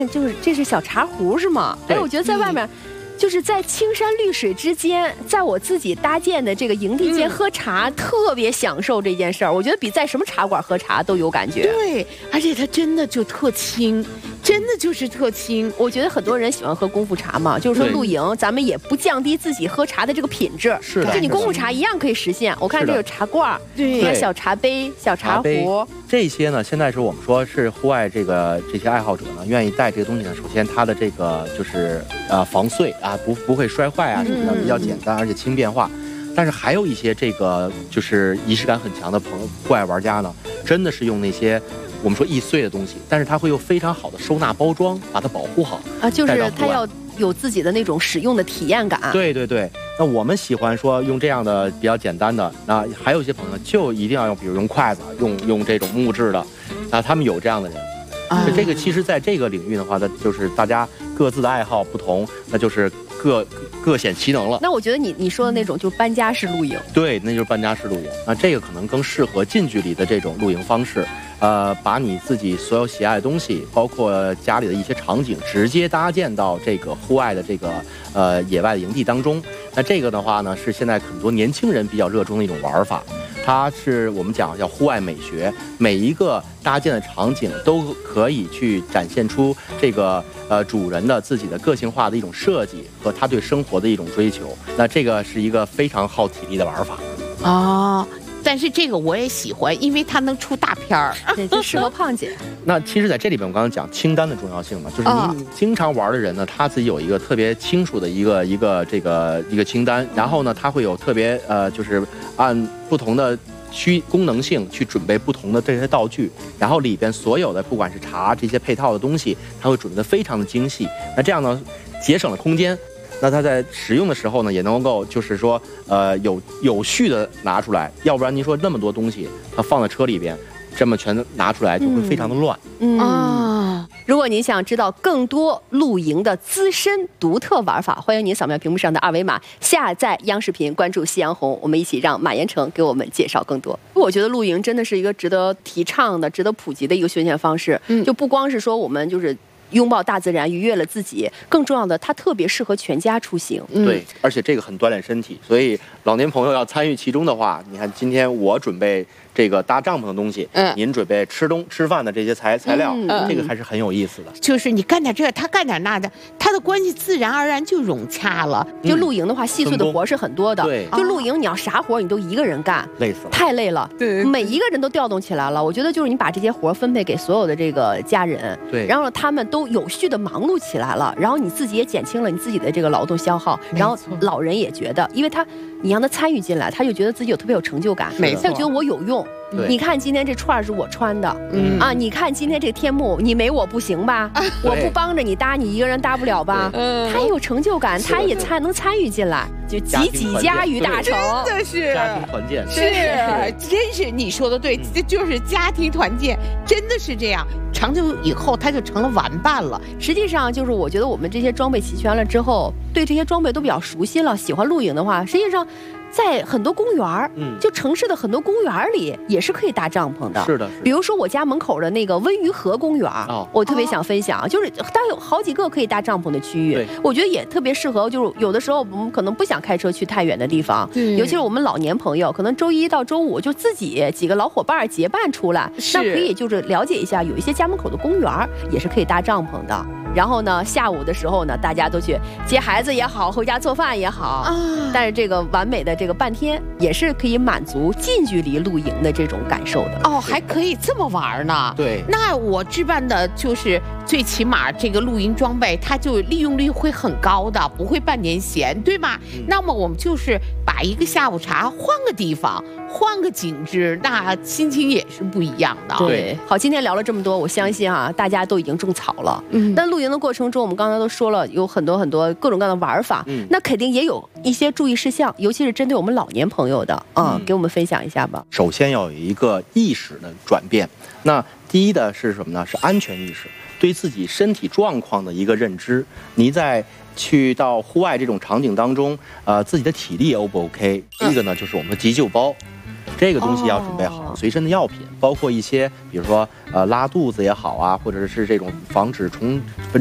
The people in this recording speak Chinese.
就是这是小茶壶是吗？哎，我觉得在外面。就是在青山绿水之间，在我自己搭建的这个营地间喝茶，特别享受这件事儿。我觉得比在什么茶馆喝茶都有感觉。 对，而且它真的就特轻，真的就是特轻。 我觉得很多人喜欢喝功夫茶嘛，就是说露营，咱们也不降低自己喝茶的这个品质。 是的， 就你功夫茶一样可以实现。我看这有茶罐，对，小茶杯、小茶壶。 这些呢，现在是我们说是户外这些爱好者呢，愿意带这个东西呢。首先，它的这个就是防碎啊，不会摔坏啊，什么的比较简单，而且轻便化。但是还有一些这个就是仪式感很强的户外玩家呢，真的是用那些我们说易碎的东西，但是它会有非常好的收纳包装，把它保护好啊，就是它要有自己的那种使用的体验感。 对对对，那我们喜欢说用这样的比较简单的，那还有一些朋友就一定要用，比如用筷子，用这种木质的，那他们有这样的人。这个其实在这个领域的话，那就是大家各自的爱好不同，那就是各显其能了。 那我觉得你说的那种就是搬家式露营， 对，那就是搬家式露营。那这个可能更适合近距离的这种露营方式。把你自己所有喜爱的东西，包括家里的一些场景，直接搭建到这个户外的这个野外的营地当中。那这个的话呢，是现在很多年轻人比较热衷的一种玩法。它是我们讲叫户外美学，每一个搭建的场景都可以去展现出这个主人的自己的个性化的一种设计和他对生活的一种追求。那这个是一个非常耗体力的玩法。 哦。但是这个我也喜欢，因为它能出大片儿， 对，就适合胖姐。 那其实在这里边，我刚刚讲清单的重要性嘛，就是你经常玩的人呢，他自己有一个特别清楚的一个清单，然后呢，他会有特别就是按不同的功能性去准备不同的这些道具，然后里边所有的不管是茶这些配套的东西，他会准备得非常的精细。那这样呢，节省了空间。那它在使用的时候呢，也能够就是说，有序的拿出来，要不然您说那么多东西，它放在车里边，这么全拿出来就会非常的乱。 如果您想知道更多露营的资深独特玩法，欢迎您扫描屏幕上的二维码，下载央视频，关注夕阳红，我们一起让马延成给我们介绍更多。我觉得露营真的是一个值得提倡的、值得普及的一个休闲方式。就不光是说我们就是拥抱大自然，愉悦了自己，更重要的，它特别适合全家出行。 对，而且这个很锻炼身体，所以老年朋友要参与其中的话，你看今天我准备这个搭帐篷的东西，您准备吃饭的这些材料，这个还是很有意思的。 就是你干点这，他干点那的，他的关系自然而然就融洽了。 就露营的话，细碎的活是很多的。 对， 就露营你要啥活你都一个人干， 累死了， 太累了。 对， 每一个人都调动起来了。我觉得就是你把这些活分配给所有的这个家人， 对， 然后他们都有序的忙碌起来了，然后你自己也减轻了你自己的这个劳动消耗，然后老人也觉得，因为你让他参与进来，他就觉得自己特别有成就感，他就觉得我有用。你看今天这串是我穿的，你看今天这天幕你没我不行吧？我不帮着你搭，你一个人搭不了吧？他也有成就感，他也能参与进来，就集家于大成， 真的是家庭团建， 真是你说的对，这就是家庭团建，真的是这样。长久以后，它就成了玩伴了。 实际上，就是我觉得我们这些装备齐全了之后，对这些装备都比较熟悉了，喜欢露营的话，实际上在很多公园，就城市的很多公园里也是可以搭帐篷的。 是的， 比如说我家门口的那个温榆河公园，我特别想分享，就是它有好几个可以搭帐篷的区域，我觉得也特别适合。就是有的时候我们可能不想开车去太远的地方，尤其是我们老年朋友，可能周一到周五就自己几个老伙伴结伴出来，那可以就是了解一下，有一些家门口的公园也是可以搭帐篷的。然后呢，下午的时候呢，大家都去接孩子也好，回家做饭也好，但是这个完美的这个半天也是可以满足近距离露营的这种感受的。 还可以这么玩呢？ 对， 那我置办的就是最起码这个露营装备，它就利用率会很高的，不会半年闲，对吗？那么我们就是把一个下午茶换个地方，换个景致，那心情也是不一样的。 对，好，今天聊了这么多，我相信大家都已经种草了。但露营的过程中，我们刚才都说了，有很多各种各样的玩法，那肯定也有一些注意事项，尤其是针对我们老年朋友的给我们分享一下吧。 首先要有一个意识的转变，那第一的是什么呢？是安全意识，对自己身体状况的一个认知。你在去到户外这种场景当中，自己的体力 O 不 OK？第一个呢，就是我们的急救包。 这个东西要准备好，随身的药品，包括一些比如说拉肚子也好啊，或者是这种防止